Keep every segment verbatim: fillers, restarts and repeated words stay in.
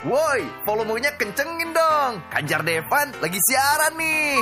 Woi, volumenya kencengin dong. Kanjar Devan lagi siaran nih.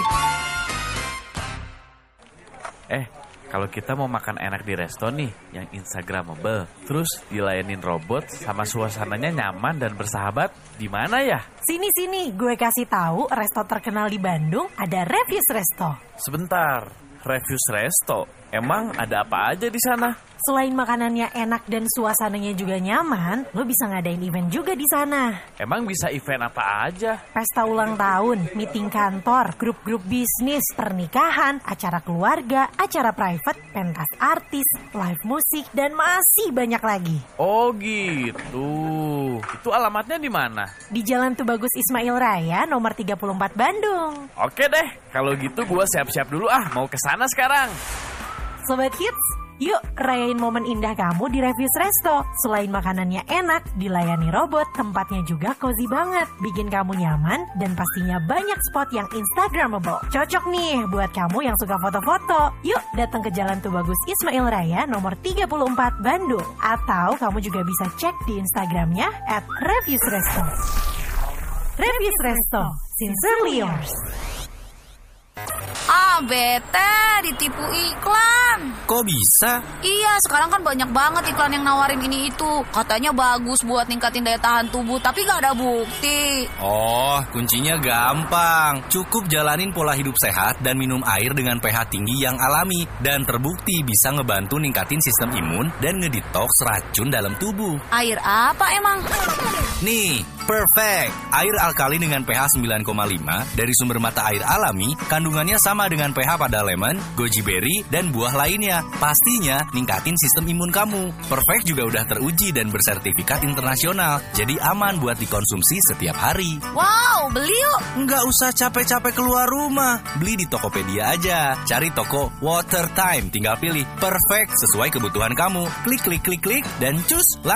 Eh, kalau kita mau makan enak di resto nih, yang instagramable, terus dilayanin robot sama suasananya nyaman dan bersahabat, di mana ya? Sini-sini, gue kasih tahu resto terkenal di Bandung ada Refuse Resto. Sebentar, Refuse Resto, emang ada apa aja di sana? Selain makanannya enak dan suasananya juga nyaman, lo bisa ngadain event juga di sana. Emang bisa event apa aja? Pesta ulang tahun, meeting kantor, grup-grup bisnis, pernikahan, acara keluarga, acara private, pentas artis, live musik, dan masih banyak lagi. Oh gitu. Itu alamatnya di mana? Di Jalan Tubagus Ismail Raya, nomor tiga puluh empat Bandung. Oke deh, kalau gitu gue siap-siap dulu ah, mau ke sana sekarang. Sobat Hits, yuk rayain momen indah kamu di Refuse Resto. Selain makanannya enak, dilayani robot, tempatnya juga cozy banget. Bikin kamu nyaman dan pastinya banyak spot yang instagramable. Cocok nih buat kamu yang suka foto-foto. Yuk datang ke Jalan Tubagus Ismail Raya nomor tiga puluh empat Bandung. Atau kamu juga bisa cek di Instagramnya at Refuse Resto. Refuse Resto, sincerely yours. Ah, bete ditipu iklan. Kok bisa? Iya, sekarang kan banyak banget iklan yang nawarin ini itu. Katanya bagus buat ningkatin daya tahan tubuh, tapi gak ada bukti. Oh, kuncinya gampang. Cukup jalanin pola hidup sehat dan minum air dengan pH tinggi yang alami. Dan terbukti bisa ngebantu ningkatin sistem imun dan ngedetoks racun dalam tubuh. Air apa emang? Nih, Perfect. Air alkali dengan pH sembilan koma lima dari sumber mata air alami, kandungannya sama dengan pH pada lemon, goji berry, dan buah lainnya. Pastinya ningkatin sistem imun kamu. Perfect juga udah teruji dan bersertifikat internasional, jadi aman buat dikonsumsi setiap hari. Wow, beli yuk. Nggak usah capek-capek keluar rumah. Beli di Tokopedia aja. Cari toko Water Time, tinggal pilih Perfect sesuai kebutuhan kamu. Klik, klik, klik, klik, dan cus.